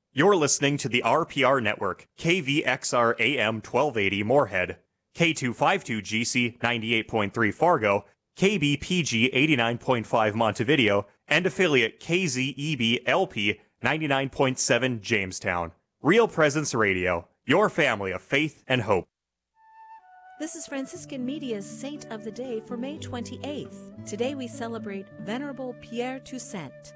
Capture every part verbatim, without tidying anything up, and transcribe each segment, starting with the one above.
You're listening to the R P R Network, K V X R A M twelve eighty Moorhead, K two fifty-two G C ninety-eight point three Fargo, K B P G eighty-nine point five Montevideo, and affiliate K Z E B L P ninety-nine point seven Jamestown. Real Presence Radio, your family of faith and hope. This is Franciscan Media's Saint of the Day for May twenty-eighth. Today we celebrate Venerable Pierre Toussaint.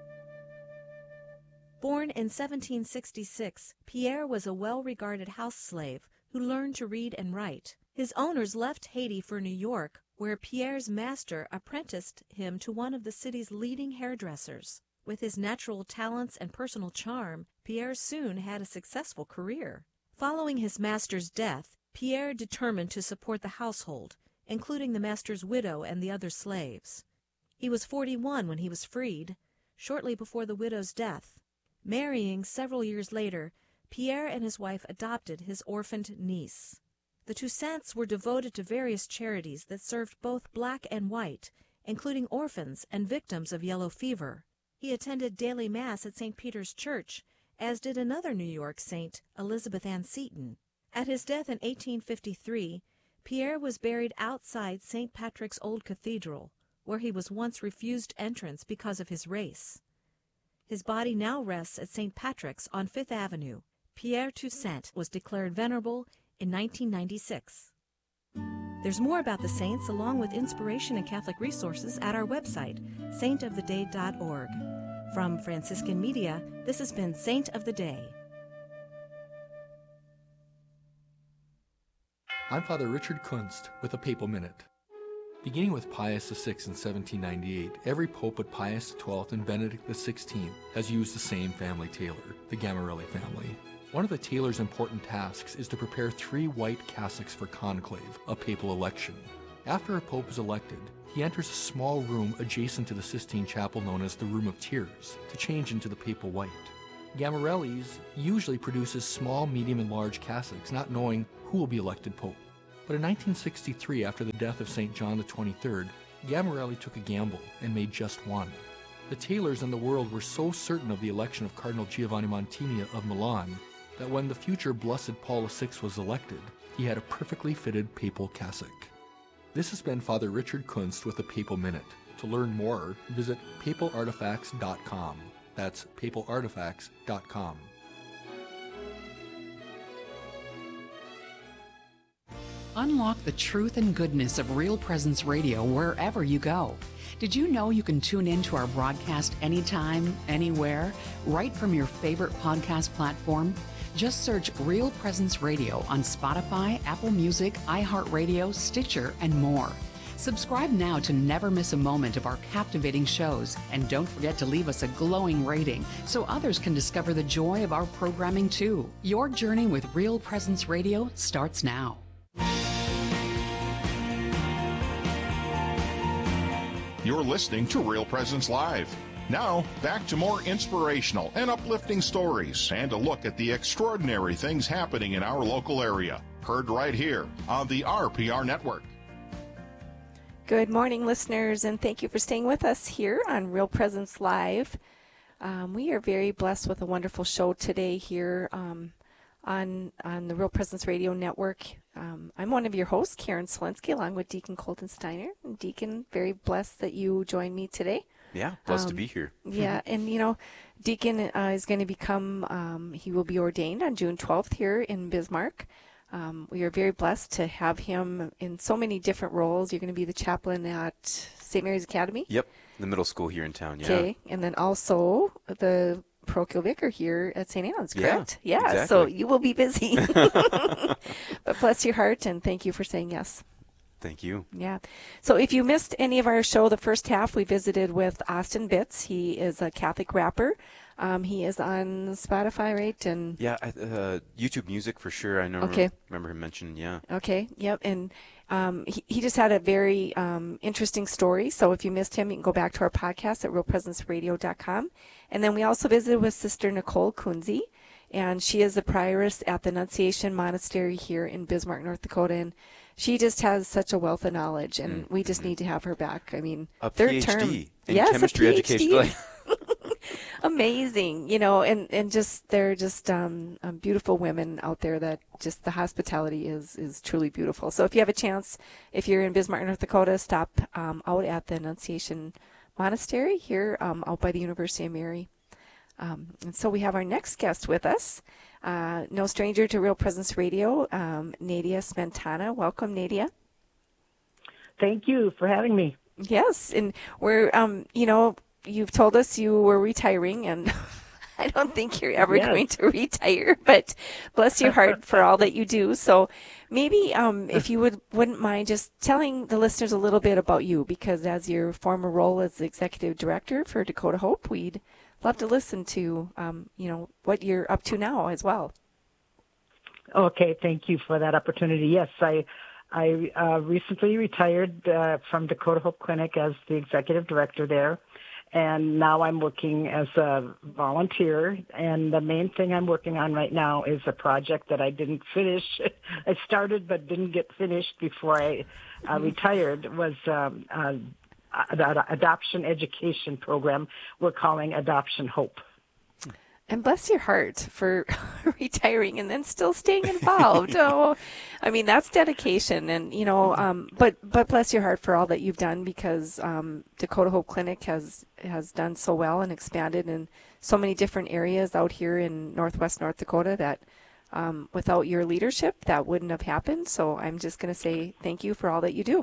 Born in seventeen sixty-six, Pierre was a well-regarded house slave who learned to read and write. His owners left Haiti for New York, where Pierre's master apprenticed him to one of the city's leading hairdressers. With his natural talents and personal charm, Pierre soon had a successful career. Following his master's death, Pierre determined to support the household, including the master's widow and the other slaves. He was forty-one when he was freed, shortly before the widow's death. Marrying several years later, Pierre and his wife adopted his orphaned niece. The Toussaints were devoted to various charities that served both black and white, including orphans and victims of yellow fever. He attended daily mass at Saint Peter's Church, as did another New York saint, Elizabeth Ann Seton. At his death in eighteen fifty-three, Pierre was buried outside Saint Patrick's Old Cathedral, where he was once refused entrance because of his race. His body now rests at Saint Patrick's on Fifth Avenue. Pierre Toussaint was declared venerable in nineteen ninety-six. There's more about the saints along with inspiration and Catholic resources at our website, saint of the day dot org. From Franciscan Media, this has been Saint of the Day. I'm Father Richard Kunst with a Papal Minute. Beginning with Pius the sixth in seventeen ninety-eight, every pope but Pius the twelfth and Benedict the sixteenth has used the same family tailor, the Gammarelli family. One of the tailor's important tasks is to prepare three white cassocks for conclave, a papal election. After a pope is elected, he enters a small room adjacent to the Sistine Chapel known as the Room of Tears to change into the papal white. Gammarelli's usually produces small, medium, and large cassocks, not knowing who will be elected pope. But in nineteen sixty-three, after the death of Saint John the twenty-third, Gammarelli took a gamble and made just one. The tailors in the world were so certain of the election of Cardinal Giovanni Montini of Milan that when the future Blessed Paul the sixth was elected, he had a perfectly fitted papal cassock. This has been Father Richard Kunst with the Papal Minute. To learn more, visit papal artifacts dot com. That's papal artifacts dot com. Unlock the truth and goodness of Real Presence Radio wherever you go. Did you know you can tune in to our broadcast anytime, anywhere, right from your favorite podcast platform? Just search Real Presence Radio on Spotify, Apple Music, iHeartRadio, Stitcher, and more. Subscribe now to never miss a moment of our captivating shows, and don't forget to leave us a glowing rating so others can discover the joy of our programming too. Your journey with Real Presence Radio starts now. You're listening to Real Presence Live. Now, back to more inspirational and uplifting stories and a look at the extraordinary things happening in our local area. Heard right here on the R P R Network. Good morning, listeners, and thank you for staying with us here on Real Presence Live. Um, we are very blessed with a wonderful show today here um, on on the Real Presence Radio Network. Um, I'm one of your hosts, Karen Selensky, along with Deacon Colton Steiner. And Deacon, very blessed that you joined me today. Yeah, blessed um, to be here. Yeah, and you know, Deacon uh, is going to become, um, he will be ordained on June twelfth here in Bismarck. Um, we are very blessed to have him in so many different roles. You're going to be the chaplain at Saint Mary's Academy? Yep, the middle school here in town, yeah. Okay, and then also the parochial vicar here at Saint Ann's, correct? Yeah, yeah exactly. So you will be busy. But bless your heart, and thank you for saying yes. Thank you. Yeah. So if you missed any of our show, the first half, we visited with Austin Bitts. He is a Catholic rapper. Um, he is on Spotify, right? And yeah, uh, YouTube Music for sure. I know, okay. remember him mentioning, yeah. Okay, yep. And um, he, he just had a very um, interesting story. So if you missed him, you can go back to our podcast at real presence radio dot com. And then we also visited with Sister Nicole Kunze, and she is the prioress at the Annunciation Monastery here in Bismarck, North Dakota. And she just has such a wealth of knowledge, and mm-hmm. we just need to have her back. I mean, a third PhD term. in yes, chemistry a education. amazing, you know, and, and just they're just um, um, beautiful women out there that just the hospitality is, is truly beautiful. So if you have a chance, if you're in Bismarck, North Dakota, stop um, out at the Annunciation Monastery here um, out by the University of Mary. Um, and so we have our next guest with us, uh, no stranger to Real Presence Radio, um, Nadia Smetana. Welcome, Nadia. Thank you for having me. Yes, and we're, um, you know, you've told us you were retiring, and I don't think you're ever yes. going to retire, but bless your heart for all that you do. So maybe um, if you would, wouldn't mind just telling the listeners a little bit about you, because as your former role as the executive director for Dakota Hope, we'd love to listen to, um, you know, what you're up to now as well. Okay, thank you for that opportunity. Yes, I I uh, recently retired uh, from Dakota Hope Clinic as the executive director there, and now I'm working as a volunteer, and the main thing I'm working on right now is a project that I didn't finish. I started but didn't get finished before I uh, retired, was um, uh, the adoption education program we're calling Adoption Hope. And bless your heart for retiring and then still staying involved. Oh, I mean, that's dedication. And, you know, um, but, but bless your heart for all that you've done, because um, Dakota Hope Clinic has, has done so well and expanded in so many different areas out here in Northwest North Dakota that um, without your leadership, that wouldn't have happened. So I'm just going to say thank you for all that you do.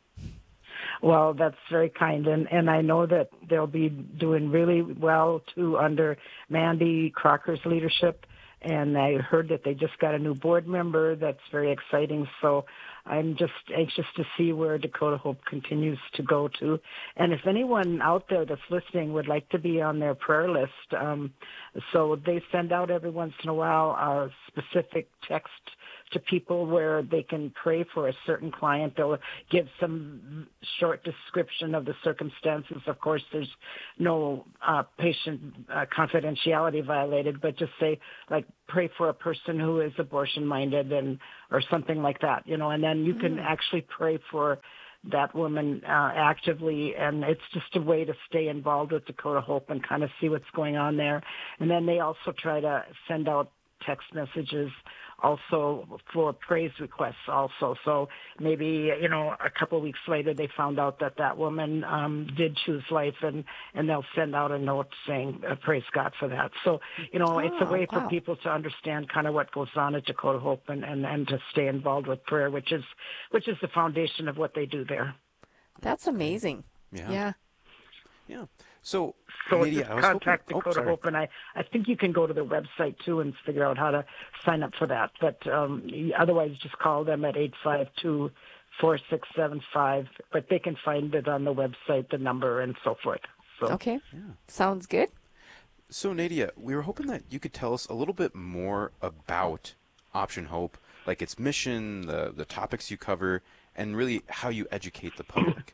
Well, that's very kind, and, and I know that they'll be doing really well, too, under Mandy Crocker's leadership, and I heard that they just got a new board member. That's very exciting, so I'm just anxious to see where Dakota Hope continues to go to. And if anyone out there that's listening would like to be on their prayer list, um, so they send out every once in a while a specific text to people where they can pray for a certain client. They'll give some short description of the circumstances. Of course, there's no uh, patient uh, confidentiality violated, but just say, like, pray for a person who is abortion-minded and or something like that, you know, and then you can mm. actually pray for that woman uh, actively, and it's just a way to stay involved with Dakota Hope and kind of see what's going on there. And then they also try to send out text messages also for praise requests also. So maybe, you know, a couple of weeks later they found out that that woman um, did choose life, and, and they'll send out a note saying, uh, praise God for that. So, you know, oh, it's a way wow. for people to understand kind of what goes on at Dakota Hope and, and, and to stay involved with prayer, which is which is the foundation of what they do there. That's amazing. Yeah. Yeah. Yeah. So, so Nadia, just I was contact hoping, Dakota oh, Hope, and I, I think you can go to their website, too, and figure out how to sign up for that. But um, otherwise, just call them at eight five two, four six seven five. But they can find it on the website, the number, and so forth. So. Okay. Yeah. Sounds good. So, Nadia, we were hoping that you could tell us a little bit more about Option Hope, like its mission, the, the topics you cover, and really how you educate the public.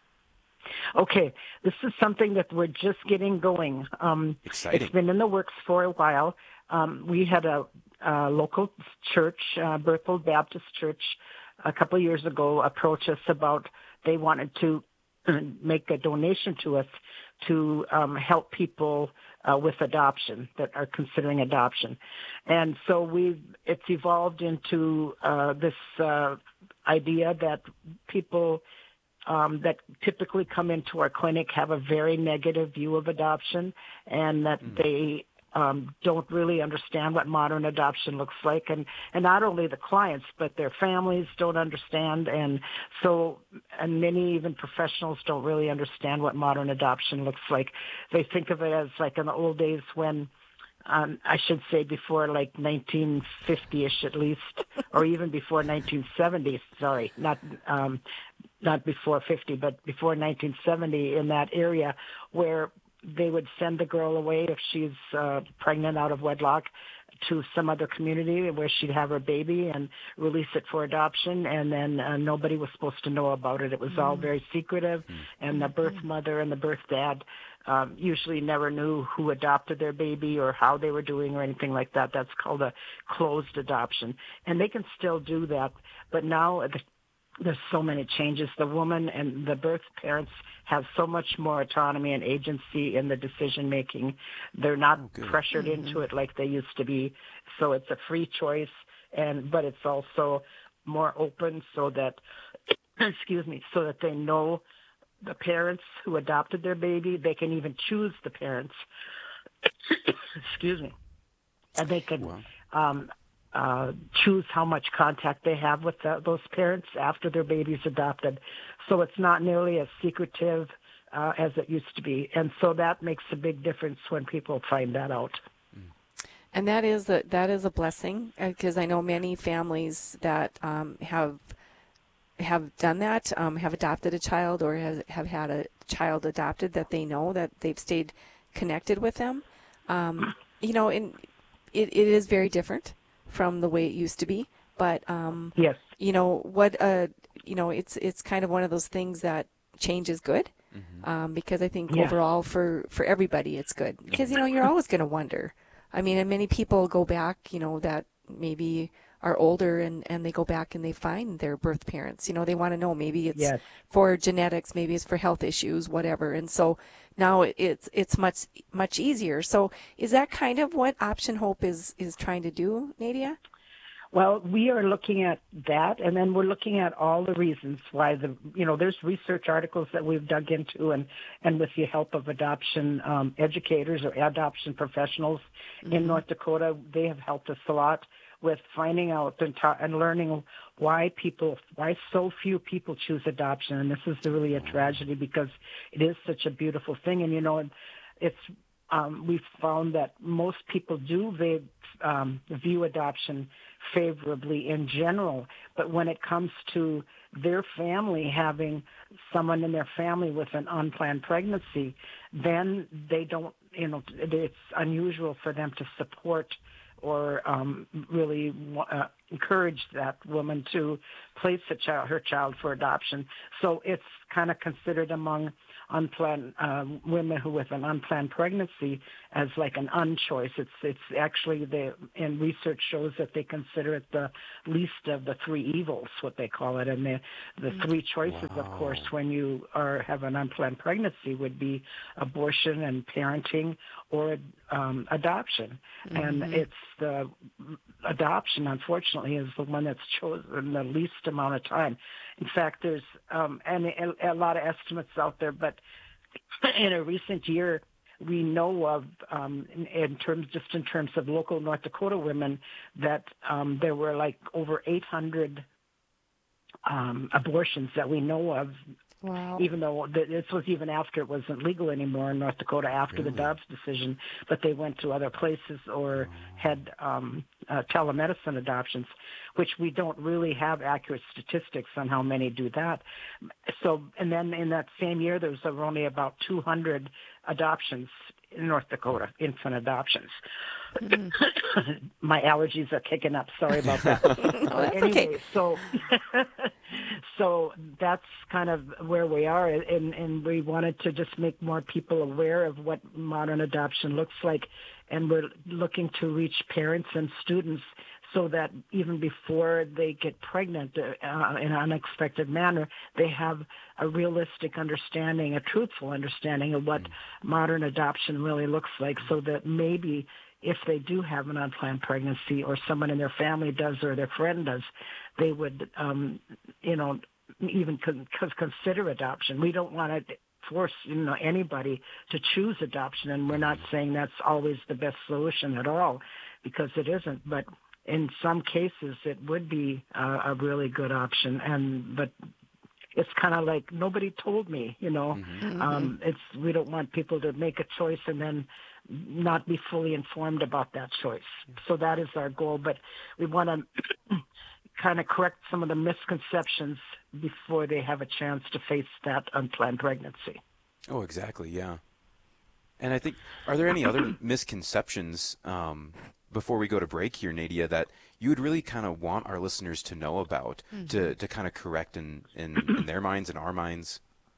Okay, this is something that we're just getting going. Um, Exciting. It's been in the works for a while. Um, we had a, a local church, uh, Berthold Baptist Church, a couple of years ago approach us about they wanted to make a donation to us to um, help people uh, with adoption that are considering adoption. And so we've it's evolved into uh, this uh, idea that people Um, that typically come into our clinic have a very negative view of adoption, and that mm. they um, don't really understand what modern adoption looks like. And, and not only the clients, but their families don't understand. And so, and many even professionals don't really understand what modern adoption looks like. They think of it as like in the old days when Um, I should say before like nineteen fifty-ish at least, or even before nineteen seventy, sorry, not um, not before fifty, but before nineteen seventy, in that area where they would send the girl away if she's uh, pregnant out of wedlock to some other community where she'd have her baby and release it for adoption, and then uh, nobody was supposed to know about it. It was mm. all very secretive, mm. and the birth mother and the birth dad um, usually never knew who adopted their baby or how they were doing or anything like that. That's called a closed adoption, and they can still do that. But now the there's so many changes. The woman and the birth parents have so much more autonomy and agency in the decision making. They're not oh, pressured mm-hmm. into it like they used to be. So it's a free choice, and but it's also more open so that, excuse me, so that they know the parents who adopted their baby. They can even choose the parents. Excuse me, and they can. Wow. Um, Uh, choose how much contact they have with the, those parents after their baby's adopted. So it's not nearly as secretive uh, as it used to be. And so that makes a big difference when people find that out. And that is a, that is a blessing, because I know many families that um, have have done that, um, have adopted a child or has, have had a child adopted that they know that they've stayed connected with them. Um, you know, and it, it is very different from the way it used to be, but um, yes, you know what, uh, you know, it's it's kind of one of those things that change is good, mm-hmm. um, because I think yeah. overall for, for everybody it's good, because you know you're always going to wonder. I mean, and many people go back, you know, that maybe are older and, and they go back and they find their birth parents. You know, they want to know, maybe it's yes. for genetics, maybe it's for health issues, whatever. And so now it's it's much much easier. So is that kind of what Option Hope is, is trying to do, Nadia? Well, we are looking at that, and then we're looking at all the reasons why the, you know, there's research articles that we've dug into, and, and with the help of adoption um, educators or adoption professionals mm-hmm. in North Dakota, they have helped us a lot with finding out and, ta- and learning why people, why so few people choose adoption. And this is really a tragedy because it is such a beautiful thing. And, you know, it's, um, we've found that most people do they, um, view adoption favorably in general. But when it comes to their family having someone in their family with an unplanned pregnancy, then they don't, you know, it's unusual for them to support or um, really uh, encourage that woman to place a child, her child for adoption. So it's kind of considered among unplanned uh, women who with an unplanned pregnancy as like an unchoice. It's it's actually the and research shows that they consider it the least of the three evils, what they call it. And the the mm-hmm. three choices, wow. of course, when you are have an unplanned pregnancy would be abortion and parenting or um, adoption. Mm-hmm. And it's the adoption, unfortunately, is the one that's chosen the least amount of time. In fact, there's um, and a, a lot of estimates out there, but in a recent year, we know of, um, in, in terms just in terms of local North Dakota women, that um, there were like over eight hundred um, abortions that we know of. Wow. Even though this was even after it wasn't legal anymore in North Dakota after really? the Dobbs decision, but they went to other places or oh. had um, uh, telemedicine adoptions, which we don't really have accurate statistics on how many do that. So, and then in that same year, there was only about two hundred adoptions in North Dakota, infant adoptions. Mm. My allergies are kicking up. Sorry about that. No, that's anyway, okay. so so that's kind of where we are, and, and we wanted to just make more people aware of what modern adoption looks like, and we're looking to reach parents and students so that even before they get pregnant uh, in an unexpected manner, they have a realistic understanding, a truthful understanding of what mm-hmm. modern adoption really looks like, so that maybe if they do have an unplanned pregnancy or someone in their family does or their friend does, they would, um, you know, even con- consider adoption. We don't want to force, you know, anybody to choose adoption, and we're not saying that's always the best solution at all, because it isn't. But in some cases, it would be uh, a really good option. And but it's kind of like nobody told me, you know. Mm-hmm. Um, it's we don't want people to make a choice and then not be fully informed about that choice. So that is our goal. But we want to kind of correct some of the misconceptions before they have a chance to face that unplanned pregnancy. Oh, exactly. Yeah. And I think, are there any other misconceptions um, before we go to break here, Nadia, that you would really kind of want our listeners to know about, mm-hmm. to, to kind of correct in, in, in their minds and our minds?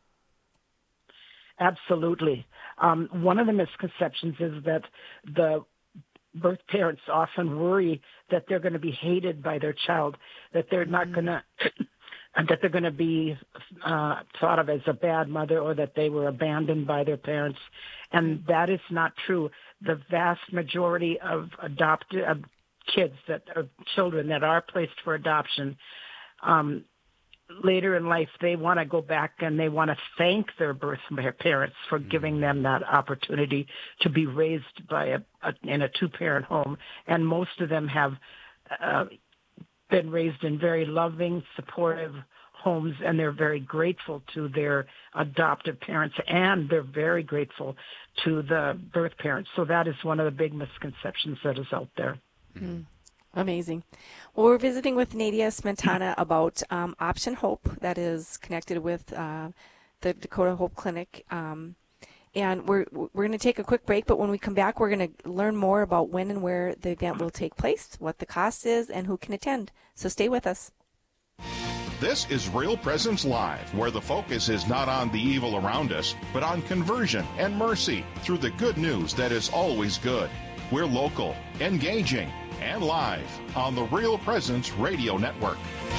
Absolutely. Um, one of the misconceptions is that the birth parents often worry that they're going to be hated by their child, that they're mm-hmm. not going to that they're going to be uh, thought of as a bad mother or that they were abandoned by their parents. And that is not true. The vast majority of adopted of kids that are children that are placed for adoption, um, later in life, they want to go back and they want to thank their birth parents for giving them that opportunity to be raised by a, a in a two-parent home. And most of them have uh, been raised in very loving, supportive homes, and they're very grateful to their adoptive parents, and they're very grateful to the birth parents. So that is one of the big misconceptions that is out there. Mm-hmm. Amazing. Well, we're visiting with Nadia Smetana about um, Option Hope, that is connected with uh, the Dakota Hope Clinic. Um, and we're we're going to take a quick break, but when we come back, we're going to learn more about when and where the event will take place, what the cost is, and who can attend. So stay with us. This is Real Presence Live, where the focus is not on the evil around us, but on conversion and mercy through the good news that is always good. We're local, engaging, and live on the Real Presence Radio Network.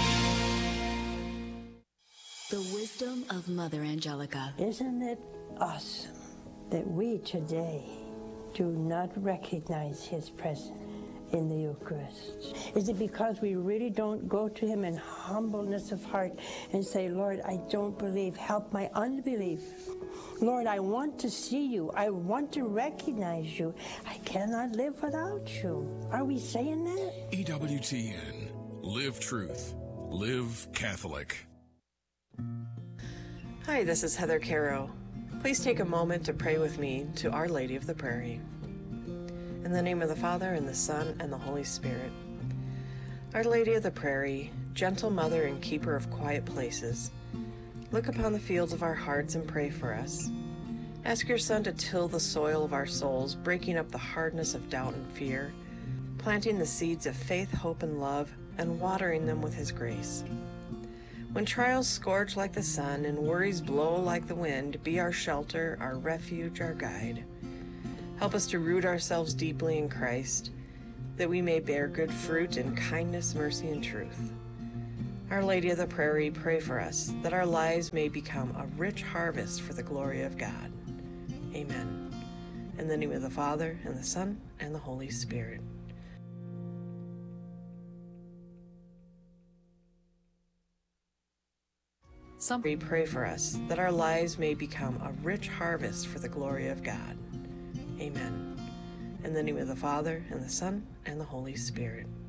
The wisdom of Mother Angelica. Isn't it awesome that we today do not recognize his presence in the Eucharist? Is it because we really don't go to him in humbleness of heart and say, Lord, I don't believe, help my unbelief. Lord, I want to see you. I want to recognize you. I cannot live without you. Are we saying that? E W T N. Live truth. Live Catholic. Hi, this is Heather Caro. Please take a moment to pray with me to Our Lady of the Prairie. In the name of the Father, and the Son, and the Holy Spirit. Our Lady of the Prairie, gentle mother and keeper of quiet places, look upon the fields of our hearts and pray for us. Ask your Son to till the soil of our souls, breaking up the hardness of doubt and fear, planting the seeds of faith, hope, and love, and watering them with his grace. When trials scorch like the sun and worries blow like the wind, be our shelter, our refuge, our guide. Help us to root ourselves deeply in Christ, that we may bear good fruit in kindness, mercy, and truth. Our Lady of the Prairie, pray for us, that our lives may become a rich harvest for the glory of God. Amen. In the name of the Father, and the Son, and the Holy Spirit. Some we pray for us, that our lives may become a rich harvest for the glory of God. Amen. In the name of the Father, and the Son, and the Holy Spirit.